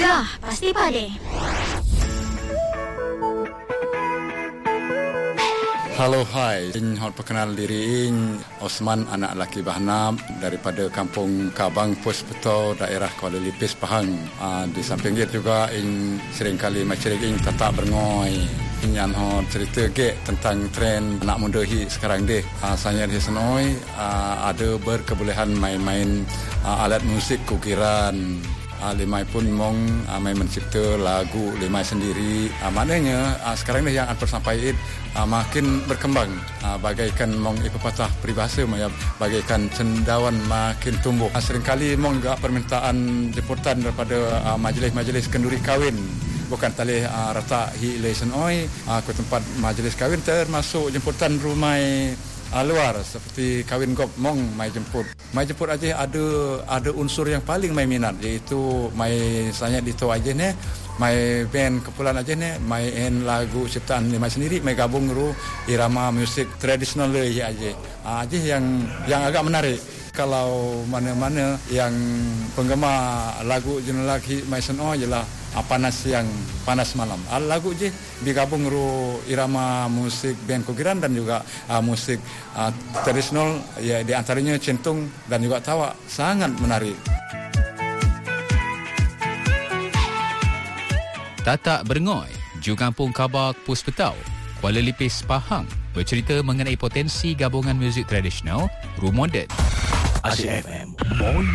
Gegar Pasti Pade. Halo, hai. Ing hot perkenal diri ing Osman, anak laki Bahnam daripada Kampung Kabang, Pos Beto, daerah Kuala Lipis, Pahang. Di samping itu juga ing seringkali macerik ing Tatak Berngoi. Yang hot cerita ke tentang tren anak muda sekarang deh. Saya di senoi ada berkebolehan main-main alat musik kukiran. Limai pun mong main mencipta lagu limai sendiri. Maknanya sekarang ni yang persampaian makin berkembang, bagaikan mong pepatah peribahasa bagaikan cendawan makin tumbuh. Seringkali mong juga permintaan jemputan daripada majlis-majlis kenduri kahwin, bukan talih rata hi lesen oi ke tempat majlis kahwin, termasuk jemputan rumah luar seperti kahwin gop mong mai jemput aja ada unsur yang paling mai minat, iaitu mai saya dito aja ne mai band kepulan aja ne main lagu ciptaan mai sendiri, mai gabung ru irama musik tradisional aja yang agak menarik. Kalau mana-mana yang penggemar lagu jenis lagi mai seno jelah panas malam. Lagu je digabung ru irama musik band kukiran dan juga musik tradisional, ya di antaranya centung dan juga tawa, sangat menarik. Tatak Berngoi, Ju Kampung Kabak, Pos Betau, Kuala Lipis, Pahang, bercerita mengenai potensi gabungan muzik tradisional, ru moden. Asyik FM,